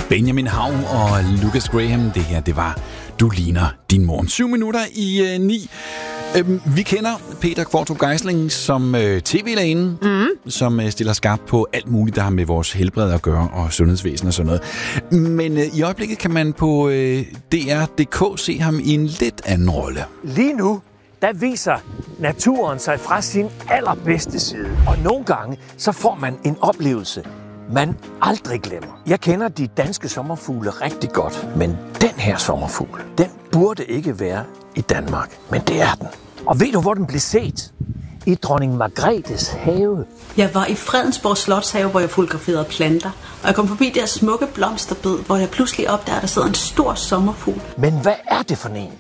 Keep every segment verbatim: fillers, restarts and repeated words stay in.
Benjamin Hav og Lucas Graham. Det her, det var Du ligner din mor. Syv minutter i øh, ni. Øhm, vi kender Peter Qvortrup Geisling som øh, tv-lægen, mm. som øh, stiller skarpt på alt muligt, der har med vores helbred at gøre, og sundhedsvæsen og sådan noget. Men øh, i øjeblikket kan man på øh, D R punktum d k se ham i en lidt anden rolle. Lige nu, der viser naturen sig fra sin allerbedste side. Og nogle gange, så får man en oplevelse, man aldrig glemmer. Jeg kender de danske sommerfugle rigtig godt, men den her sommerfugl, den burde ikke være i Danmark. Men det er den. Og ved du, hvor den blev set? I dronning Margrethes have. Jeg var i Fredensborg Slotshave, hvor jeg fotograferede planter. Og jeg kom forbi det her smukke blomsterbed, hvor jeg pludselig opdager, at der sidder en stor sommerfugl. Men hvad er det for en?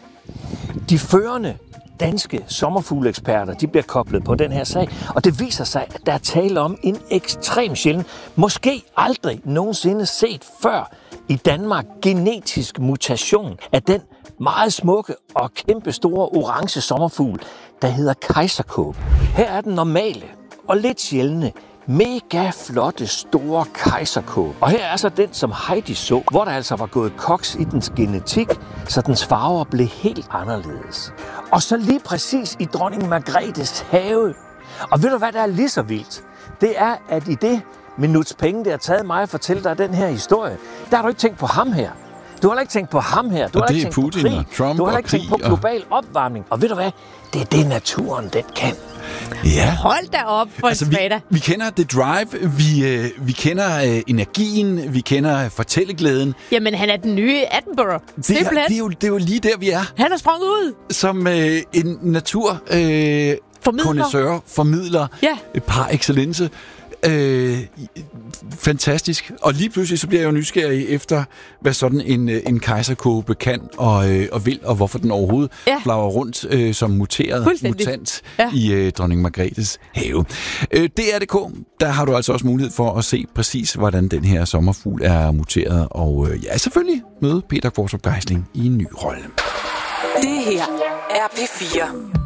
De førende danske sommerfugleeksperter, de bliver koblet på den her sag, og det viser sig, at der er tale om en ekstrem sjælden, måske aldrig nogensinde set før i Danmark, genetisk mutation af den meget smukke og kæmpe store orange sommerfugl, der hedder kejserkåbe. Her er den normale og lidt sjældne, mega flotte, store kejserkåbe. Og her er så den, som Heidi så, hvor der altså var gået koks i dens genetik, så dens farver blev helt anderledes. Og så lige præcis i dronning Margrethes have. Og ved du, hvad der er lige så vildt? Det er, at i det minuts penge, det har taget mig at fortælle dig den her historie, der har du ikke tænkt på ham her. Du har ikke tænkt på ham her. Du og har det ikke er tænkt Putin på krig. og Trump du har og ikke tænkt på krig global og... opvarmning. Og ved du hvad? Det er det, naturen den kan. Ja. Hold da op for altså, vi, fredag. vi kender The Drive, vi, øh, vi kender øh, energien, vi kender fortælleglæden. Jamen, han er den nye Attenborough. Det er, det, er jo, det er jo lige der, vi er. Han er sprunget ud. Som øh, en natur... Øh, Kondensør, formidler, ja. Par excellence. Øh, fantastisk. Og lige pludselig så bliver jeg jo nysgerrig efter, hvad sådan en, en kejserkåbe kan og, øh, og vil, og hvorfor den overhovedet ja. flager rundt øh, som muteret mutant ja. i øh, dronning Margrethes have. Øh, D R punktum d k, der har du altså også mulighed for at se præcis, hvordan den her sommerfugl er muteret. Og øh, ja, selvfølgelig møde Peter Qvortrup Geisling i en ny rolle. Det her er P fire.